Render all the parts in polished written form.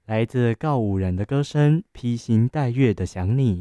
来自告五人的歌声，披星戴月的想你。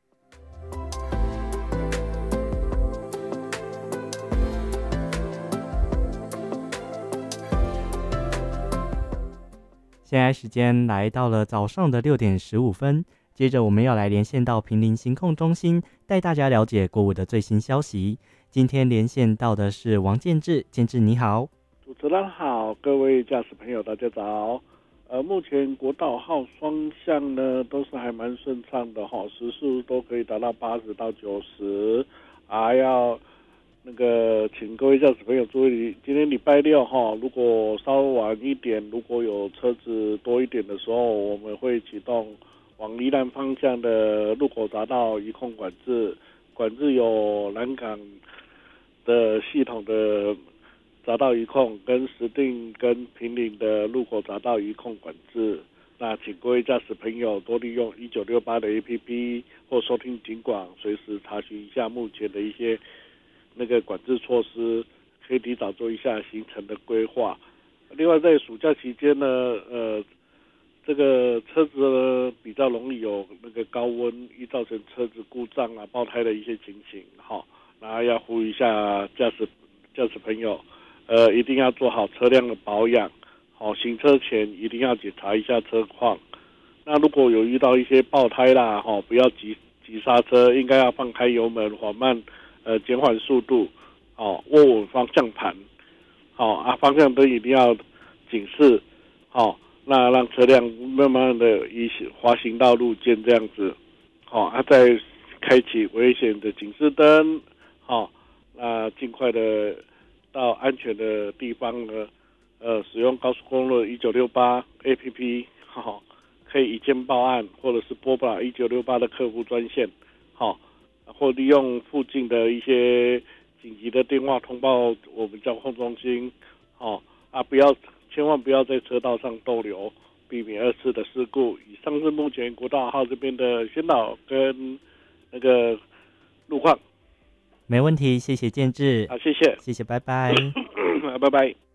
现在时间来到了早上的6:15，接着我们要来连线到坪林行控中心，带大家了解国五的最新消息。今天连线到的是王建志，建志你好。 主持人好，各位驾驶朋友大家早。目前国道号双向呢都是还蛮顺畅的哈，时速都可以达到80到90。要请各位驾驶朋友注意，今天礼拜六哈，如果稍晚一点，如果有车子多一点的时候，我们会启动往宜兰方向的路口匝道移控管制，管制有南港的系统的匝道移控跟石碇跟坪林的路口匝道移控管制。那请各位驾驶朋友多利用1968的 APP 或收听警广，随时查询一下目前的一些管制措施，可以提早做一下行程的规划。另外在暑假期间呢，这个车子呢比较容易有高温，易造成车子故障爆胎的一些情形。然后要呼吁一下驾驶朋友，一定要做好车辆的保养，行车前一定要检查一下车况。那如果有遇到一些爆胎啦，不要急刹车，应该要放开油门，缓慢减缓速度，握稳方向盘，方向灯一定要警示，那让车辆慢慢的滑行到路肩这样子，再开启危险的警示灯，那尽快的到安全的地方呢，使用高速公路1968 APP，可以一键报案，或者是拨打1968的客服专线，或利用附近的一些紧急的电话通报我们交控中心，千万不要在车道上逗留，避免2次的事故。以上是目前国道号这边的宣导跟路况。 没问题，谢谢建志。 好，谢谢， 谢谢，拜拜。 拜拜。